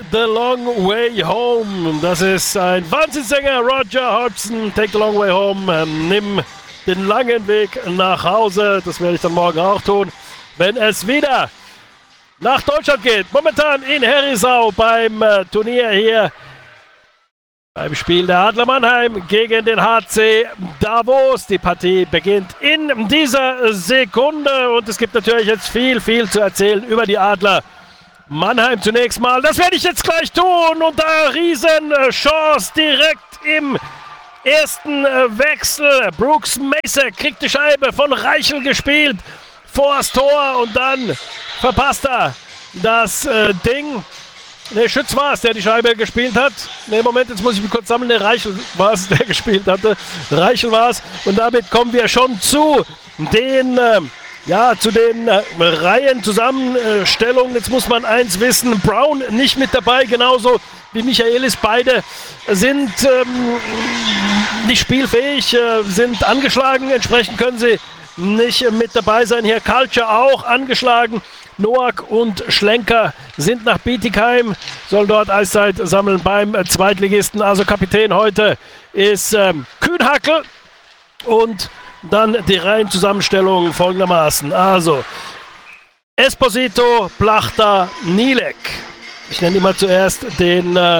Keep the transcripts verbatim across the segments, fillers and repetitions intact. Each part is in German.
the Long Way Home. Das ist ein Wahnsinnssänger, Roger Hodgson. Take the Long Way Home. Ähm, nimm den langen Weg nach Hause. Das werde ich dann morgen auch tun, wenn es wieder nach Deutschland geht. Momentan in Herisau beim äh, Turnier hier. Beim Spiel der Adler Mannheim gegen den H C Davos. Die Partie beginnt in dieser Sekunde und es gibt natürlich jetzt viel, viel zu erzählen über die Adler Mannheim zunächst mal. Das werde ich jetzt gleich tun und da riesen Chance direkt im ersten Wechsel. Brooks Macek kriegt die Scheibe von Reichel gespielt vors Tor und dann verpasst er das äh, Ding. Ne, Schütz war es, der die Scheibe gespielt hat. Ne, Moment, jetzt muss ich mich kurz sammeln. Ne, Reichel war es, der gespielt hatte. Reichel war es. Und damit kommen wir schon zu den, äh, ja, zu den äh, Reihenzusammenstellungen. Jetzt muss man eins wissen. Brown nicht mit dabei, genauso wie Michaelis. Beide sind ähm, nicht spielfähig, äh, sind angeschlagen. Entsprechend können sie nicht mit dabei sein. Hier Culture auch angeschlagen. Noack und Schlenker sind nach Bietigheim, sollen dort Eiszeit sammeln beim Zweitligisten. Also Kapitän heute ist ähm, Kühnhackel und dann die Reihenzusammenstellung folgendermaßen. Also Esposito, Plachter, Nielek. Ich nenne immer zuerst den äh,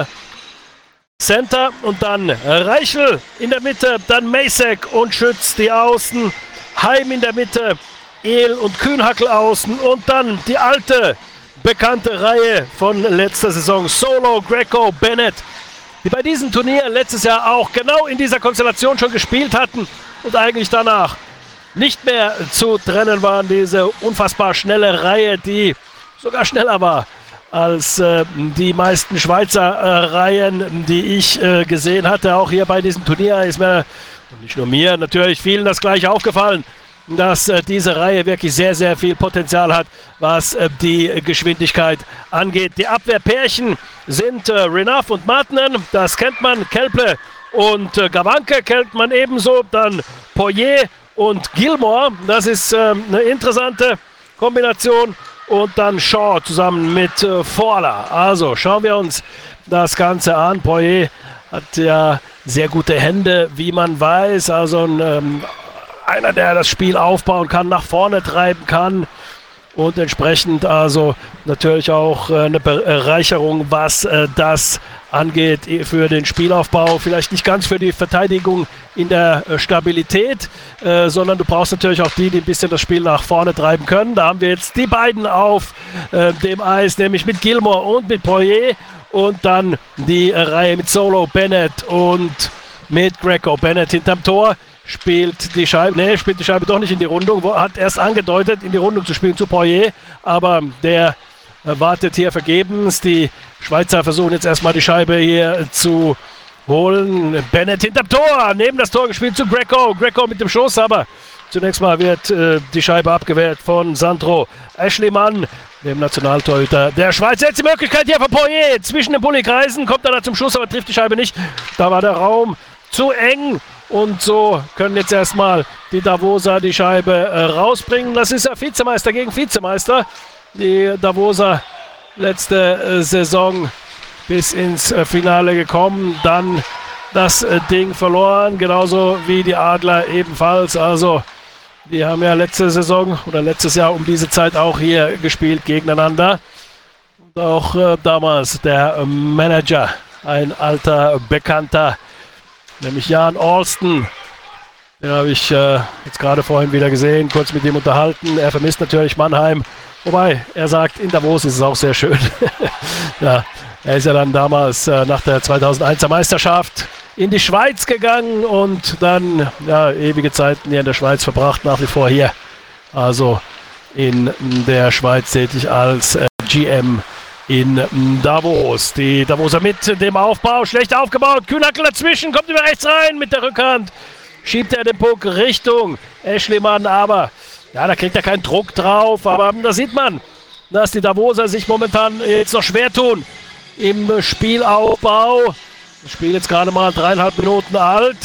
Center und dann Reichel in der Mitte, dann Macek und Schütz die Außen, Heim in der Mitte, Ehl und Kühnhackel außen und dann die alte, bekannte Reihe von letzter Saison. Solo, Greco, Bennett, die bei diesem Turnier letztes Jahr auch genau in dieser Konstellation schon gespielt hatten und eigentlich danach nicht mehr zu trennen waren. Diese unfassbar schnelle Reihe, die sogar schneller war als äh, die meisten Schweizer äh, Reihen, die ich äh, gesehen hatte. Auch hier bei diesem Turnier ist mir, nicht nur mir, natürlich vielen das gleich aufgefallen, dass äh, diese Reihe wirklich sehr, sehr viel Potenzial hat, was äh, die Geschwindigkeit angeht. Die Abwehrpärchen sind äh, Renaf und Martinen, das kennt man. Kelple und äh, Gawanke kennt man ebenso. Dann Poirier und Gilmore, das ist äh, eine interessante Kombination. Und dann Shaw zusammen mit äh, Forler. Also schauen wir uns das Ganze an. Poirier hat ja sehr gute Hände, wie man weiß. Also ein ähm, einer, der das Spiel aufbauen kann, nach vorne treiben kann und entsprechend also natürlich auch äh, eine Bereicherung, was äh, das angeht für den Spielaufbau. Vielleicht nicht ganz für die Verteidigung in der äh, Stabilität, äh, sondern du brauchst natürlich auch die, die ein bisschen das Spiel nach vorne treiben können. Da haben wir jetzt die beiden auf äh, dem Eis, nämlich mit Gilmore und mit Poirier und dann die äh, Reihe mit Solo, Bennett und mit Greco. Bennett hinterm Tor. Spielt die Scheibe, nee, spielt die Scheibe doch nicht in die Rundung, hat erst angedeutet, in die Rundung zu spielen zu Poirier, aber der äh, wartet hier vergebens. Die Schweizer versuchen jetzt erstmal die Scheibe hier zu holen. Bennett hinterm Tor, neben das Tor gespielt zu Greco. Greco mit dem Schuss, aber zunächst mal wird äh, die Scheibe abgewehrt von Sandro Eschlimann, dem Nationaltorhüter der Schweiz. Jetzt die Möglichkeit hier von Poirier zwischen den Bullykreisen, kommt er da zum Schuss, aber trifft die Scheibe nicht. Da war der Raum zu eng. Und so können jetzt erstmal die Davoser die Scheibe äh, rausbringen. Das ist ja Vizemeister gegen Vizemeister. Die Davoser letzte äh, Saison bis ins äh, Finale gekommen. Dann das äh, Ding verloren. Genauso wie die Adler ebenfalls. Also die haben ja letzte Saison oder letztes Jahr um diese Zeit auch hier gespielt gegeneinander. Und auch äh, damals der äh, Manager, ein alter Bekannter, nämlich Jan Alston. Den habe ich äh, jetzt gerade vorhin wieder gesehen, kurz mit ihm unterhalten. Er vermisst natürlich Mannheim. Wobei, er sagt, in Davos ist es auch sehr schön. Ja, er ist ja dann damals äh, nach der zweitausendeiner Meisterschaft in die Schweiz gegangen und dann ja, ewige Zeiten hier in der Schweiz verbracht, nach wie vor hier. Also in der Schweiz tätig als äh, G M in Davos. Die Davoser mit dem Aufbau, schlecht aufgebaut. Kühnhackel dazwischen, kommt über rechts rein mit der Rückhand. Schiebt er den Puck Richtung Eschlimann, aber ja, da kriegt er keinen Druck drauf. Aber da sieht man, dass die Davoser sich momentan jetzt noch schwer tun im Spielaufbau. Das Spiel jetzt gerade mal dreieinhalb Minuten alt.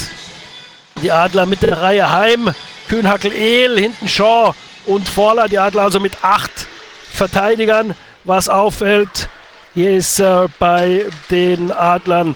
Die Adler mit der Reihe Heim, Kühnhackel, Ehl, hinten Shaw und Forler. Die Adler also mit acht Verteidigern. Was auffällt, Hier ist äh, bei den Adlern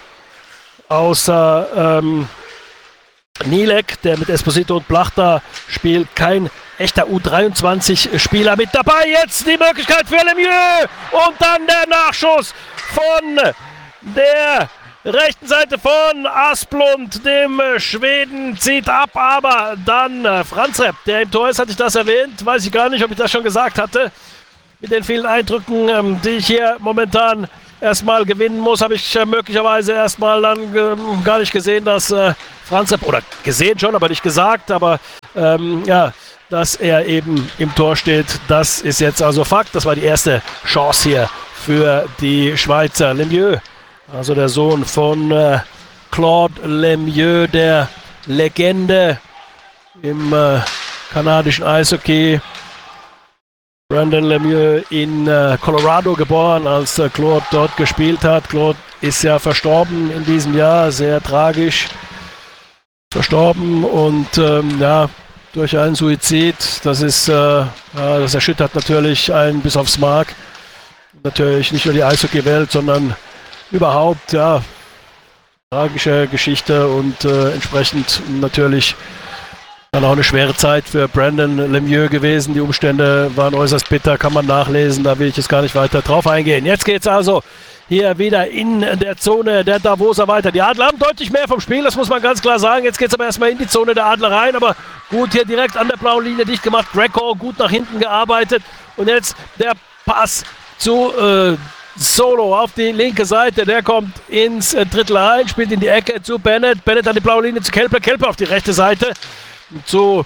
außer ähm, Nielek, der mit Esposito und Plachta spielt, kein echter U dreiundzwanzig-Spieler mit dabei. Jetzt die Möglichkeit für Lemieux und dann der Nachschuss von der rechten Seite von Asplund, dem Schweden, zieht ab, aber dann äh, Franz Repp, der im Tor ist, hatte ich das erwähnt, weiß ich gar nicht, ob ich das schon gesagt hatte. Mit den vielen Eindrücken, ähm, die ich hier momentan erstmal gewinnen muss, habe ich äh, möglicherweise erstmal dann äh, gar nicht gesehen, dass äh, Franz Repp, oder gesehen schon, aber nicht gesagt, aber ähm, ja, dass er eben im Tor steht, das ist jetzt also Fakt. Das war die erste Chance hier für die Schweizer. Lemieux, also der Sohn von äh, Claude Lemieux, der Legende im äh, kanadischen Eishockey. Brandon Lemieux in äh, Colorado geboren, als äh, Claude dort gespielt hat. Claude ist ja verstorben in diesem Jahr, sehr tragisch verstorben und ähm, ja, durch einen Suizid. Das ist, äh, ja, das erschüttert natürlich einen bis aufs Mark. Natürlich nicht nur die Eishockey-Welt, sondern überhaupt, ja, tragische Geschichte und äh, entsprechend natürlich dann auch eine schwere Zeit für Brandon Lemieux gewesen. Die Umstände waren äußerst bitter, kann man nachlesen, da will ich jetzt gar nicht weiter drauf eingehen. Jetzt geht es also hier wieder in der Zone der Davoser weiter. Die Adler haben deutlich mehr vom Spiel, das muss man ganz klar sagen. Jetzt geht es aber erstmal in die Zone der Adler rein, aber gut hier direkt an der blauen Linie dicht gemacht. Greco gut nach hinten gearbeitet und jetzt der Pass zu äh, Solo auf die linke Seite. Der kommt ins äh, Drittel rein, spielt in die Ecke zu Bennett. Bennett an die blaue Linie zu Kelper. Kelper auf die rechte Seite zu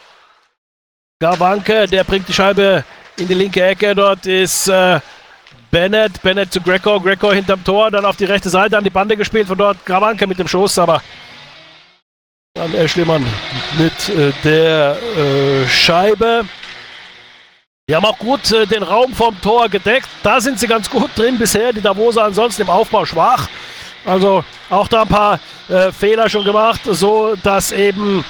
Garwanke. Der bringt die Scheibe in die linke Ecke. Dort ist äh, Bennett. Bennett zu Greco. Greco hinterm Tor. Dann auf die rechte Seite an die Bande gespielt. Von dort Garwanke mit dem Schuss. Aber dann Eschlimann mit äh, der äh, Scheibe. Die haben auch gut äh, den Raum vom Tor gedeckt. Da sind sie ganz gut drin bisher. Die Davoser ansonsten im Aufbau schwach. Also auch da ein paar äh, Fehler schon gemacht, so dass eben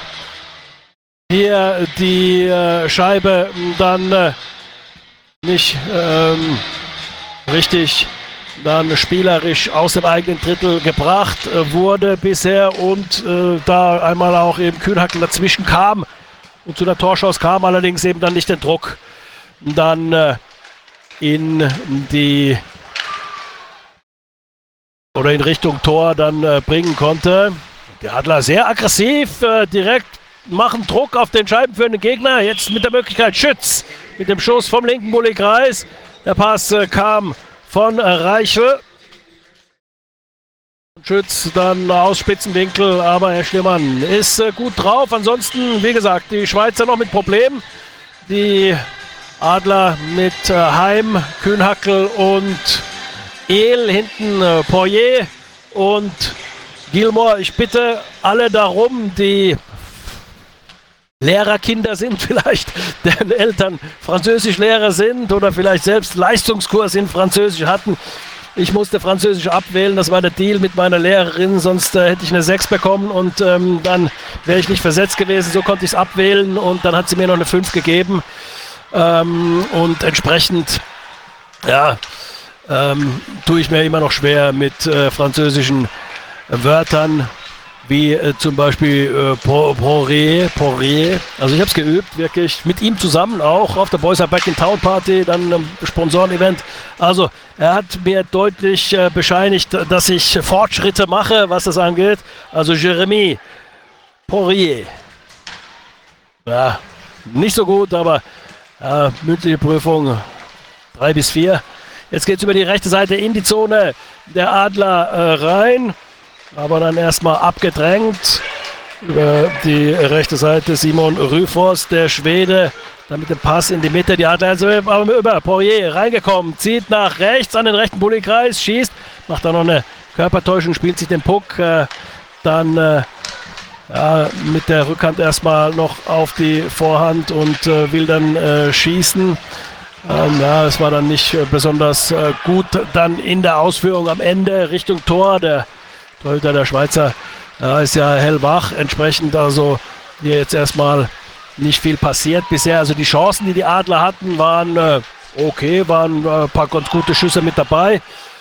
hier die äh, Scheibe dann äh, nicht ähm, richtig dann spielerisch aus dem eigenen Drittel gebracht äh, wurde bisher und äh, da einmal auch eben Kühnhackl dazwischen kam und zu der Torchance kam, allerdings eben dann nicht den Druck dann äh, in die oder in Richtung Tor dann äh, bringen konnte. Der Adler sehr aggressiv, äh, direkt machen Druck auf den scheibenführenden Gegner. Jetzt mit der Möglichkeit Schütz mit dem Schuss vom linken Bulli-Kreis. Der Pass äh, kam von äh, Reichel. Schütz dann aus Spitzenwinkel, aber Herr Schliemann ist äh, gut drauf. Ansonsten, wie gesagt, die Schweizer noch mit Problemen. Die Adler mit äh, Heim, Kühnhackl und Ehl, hinten äh, Poirier und Gilmore. Ich bitte alle darum, die Lehrerkinder sind vielleicht, deren Eltern Französischlehrer sind oder vielleicht selbst Leistungskurs in Französisch hatten. Ich musste Französisch abwählen, das war der Deal mit meiner Lehrerin, sonst äh, hätte ich eine sechs bekommen und ähm, dann wäre ich nicht versetzt gewesen. So konnte ich es abwählen und dann hat sie mir noch eine fünf gegeben. Ähm, und entsprechend, ja, ähm, tue ich mir immer noch schwer mit äh, französischen Wörtern, wie äh, zum Beispiel äh, Poirier, Poirier. Also ich habe es geübt, wirklich, mit ihm zusammen auch, auf der Boys Are Back in Town Party, dann ähm, Sponsoren-Event. Also er hat mir deutlich äh, bescheinigt, dass ich Fortschritte mache, was das angeht. Also Jérémy Poirier. Ja, nicht so gut, aber äh, mündliche Prüfung drei bis vier. Jetzt geht es über die rechte Seite in die Zone der Adler äh, rein. Aber dann erstmal abgedrängt über die rechte Seite Simon Rüfors, der Schwede, dann mit dem Pass in die Mitte. Die Adler also über Poirier reingekommen, zieht nach rechts an den rechten Bulli-Kreis, schießt, macht dann noch eine Körpertäuschung, spielt sich den Puck, äh, dann äh, ja, mit der Rückhand erstmal noch auf die Vorhand und äh, will dann äh, schießen. Ähm, ja, es war dann nicht äh, besonders äh, gut dann in der Ausführung am Ende Richtung Tor. Der Torhüter der Schweizer ja, ist ja hellwach, entsprechend also hier jetzt erstmal nicht viel passiert bisher. Also die Chancen, die die Adler hatten, waren äh, okay, waren äh, ein paar ganz gute Schüsse mit dabei.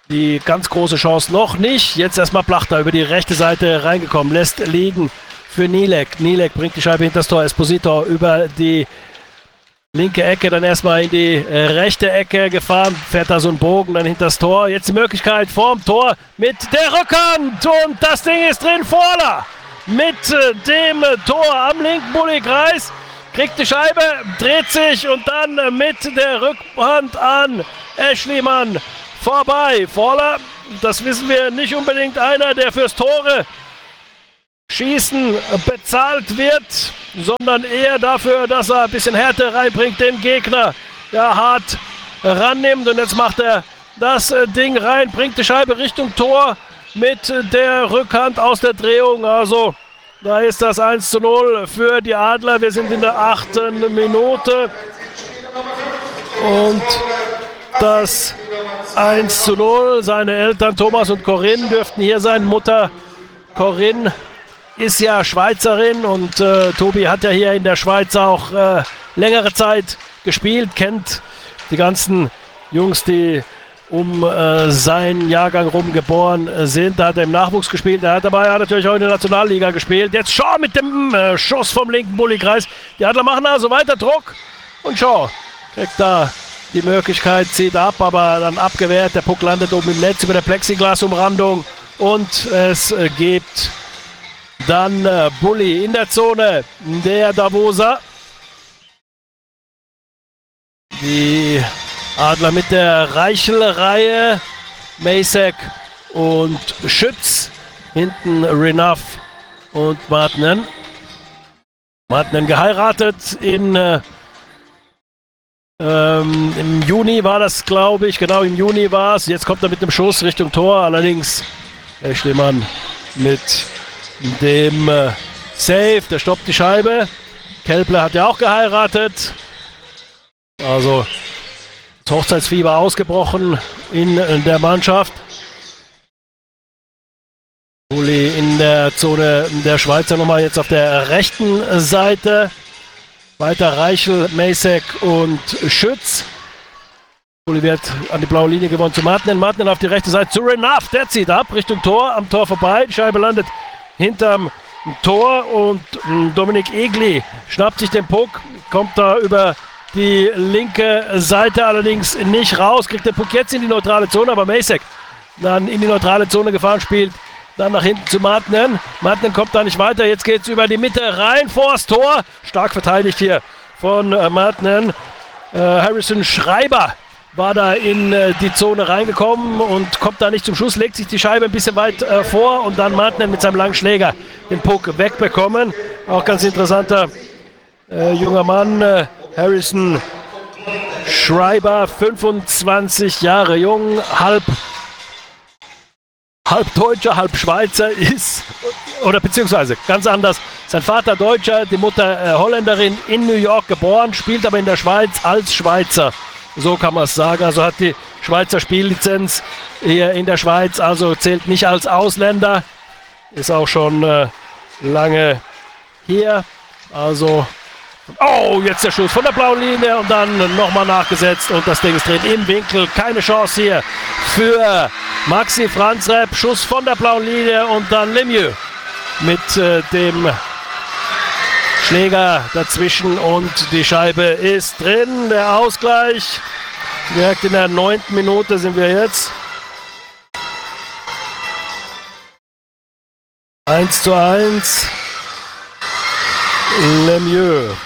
die ganz große Chance noch nicht. Jetzt erstmal Plachter über die rechte Seite reingekommen, lässt liegen für Nilek. Nilek bringt die Scheibe hinter das Tor. Esposito über die linke Ecke, dann erstmal in die äh, rechte Ecke gefahren, fährt da so einen Bogen, dann hinter das Tor. Jetzt die Möglichkeit vorm Tor mit der Rückhand und das Ding ist drin. Vorler mit äh, dem äh, Tor am linken Bulli-Kreis, kriegt die Scheibe, dreht sich und dann äh, mit der Rückhand an Eschlimann vorbei. Vorler, das wissen wir, nicht unbedingt einer, der fürs Tore Schießen bezahlt wird, sondern eher dafür, dass er ein bisschen Härte reinbringt, den Gegner, der hart rannimmt. Und jetzt macht er das Ding rein, bringt die Scheibe Richtung Tor mit der Rückhand aus der Drehung. Also da ist das eins zu null für die Adler. Wir sind in der achten Minute und das eins zu null. Seine Eltern Thomas und Corinne dürften hier sein. Mutter Corinne ist ja Schweizerin und äh, Tobi hat ja hier in der Schweiz auch äh, längere Zeit gespielt, kennt die ganzen Jungs, die um äh, seinen Jahrgang rum geboren sind. Da hat er im Nachwuchs gespielt, er hat dabei natürlich auch in der Nationalliga gespielt. Jetzt Shaw mit dem äh, Schuss vom linken Bulli-Kreis. Die Adler machen also weiter Druck und Shaw kriegt da die Möglichkeit, zieht ab, aber dann abgewehrt. Der Puck landet oben im Netz über der Plexiglasumrandung und es äh, gibt dann äh, Bulli in der Zone der Davoser. Die Adler mit der Reichel-Reihe. Macek und Schütz. Hinten Renaff und Martinen. Martinen geheiratet in äh, ähm, im Juni war das, glaube ich. Genau, im Juni war es. Jetzt kommt er mit dem Schuss Richtung Tor. Allerdings der Schlimmmann mit dem äh, Save, der stoppt die Scheibe. Kelple hat ja auch geheiratet. Also das Hochzeitsfieber ausgebrochen in, in der Mannschaft. Bulli in der Zone der Schweizer nochmal jetzt auf der rechten Seite. Weiter Reichel, Macek und Schütz. Bulli wird an die blaue Linie gewonnen zu Martinen. Martinen auf die rechte Seite zu Renaff. Der zieht ab Richtung Tor, am Tor vorbei. Die Scheibe landet hinterm Tor und Dominik Egli schnappt sich den Puck, kommt da über die linke Seite allerdings nicht raus, kriegt den Puck jetzt in die neutrale Zone, aber Macek dann in die neutrale Zone gefahren, spielt dann nach hinten zu Martinen. Martinen kommt da nicht weiter, jetzt geht es über die Mitte rein vors Tor, stark verteidigt hier von äh, Martinen. Äh, Harrison Schreiber war da in äh, die Zone reingekommen und kommt da nicht zum Schuss, legt sich die Scheibe ein bisschen weit äh, vor und dann Martinen mit seinem langen Schläger den Puck wegbekommen. Auch ganz interessanter äh, junger Mann, äh, Harrison Schreiber, fünfundzwanzig Jahre jung, halb, halb Deutscher, halb Schweizer ist, oder beziehungsweise ganz anders, sein Vater Deutscher, die Mutter äh, Holländerin, in New York geboren, spielt aber in der Schweiz als Schweizer. So kann man es sagen. Also hat die Schweizer Spiellizenz hier in der Schweiz, also zählt nicht als Ausländer. Ist auch schon äh, lange hier. Also, oh, jetzt der Schuss von der blauen Linie und dann nochmal nachgesetzt und das Ding ist drin im Winkel. Keine Chance hier für Maxi Franzreb. Schuss von der blauen Linie und dann Lemieux mit äh, dem Schläger dazwischen und die Scheibe ist drin. Der Ausgleich direkt in der neunten Minute sind wir jetzt. eins zu eins. Lemieux.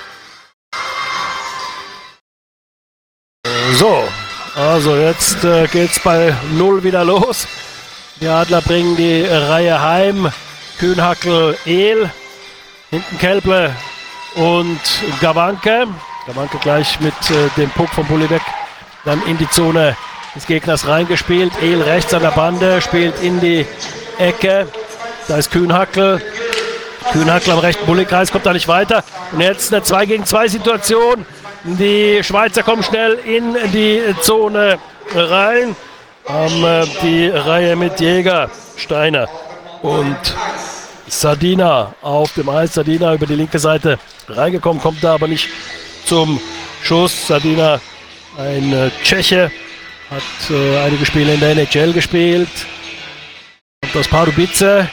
So, also jetzt äh, geht's bei null wieder los. Die Adler bringen die Reihe heim. Kühnhackel, Ehl. Hinten Kelple und Gawanke. Gawanke gleich mit äh, dem Puck vom Bulli weg. Dann in die Zone des Gegners reingespielt. Ehl rechts an der Bande, spielt in die Ecke. Da ist Kühnhackel. Kühnhackel am rechten Bulli-Kreis, kommt da nicht weiter. Und jetzt eine zwei gegen zwei Situation. Die Schweizer kommen schnell in die Zone rein. Haben äh, die Reihe mit Jäger, Steiner und Sadina auf dem Eis. Sadina über die linke Seite reingekommen, kommt da aber nicht zum Schuss. Sadina, ein äh, Tscheche, Hat äh, einige Spiele in der N H L gespielt. Kommt aus Pardubice.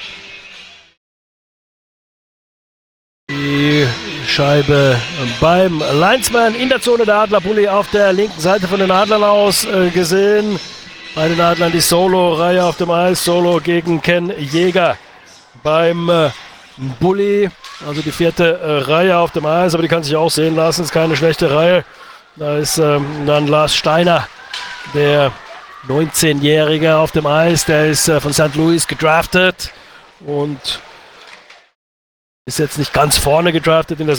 Die Scheibe beim Linesman in der Zone der Adler. Bulli auf der linken Seite von den Adlern aus äh, gesehen. Bei den Adlern die Solo-Reihe auf dem Eis. Solo gegen Ken Jäger beim äh, Bulli. Also die vierte äh, Reihe auf dem Eis, aber die kann sich auch sehen lassen. Ist keine schlechte Reihe. Da ist ähm, dann Lars Steiner, der neunzehnjährige auf dem Eis. Der ist äh, von Sankt Louis gedraftet und ist jetzt nicht ganz vorne gedraftet in der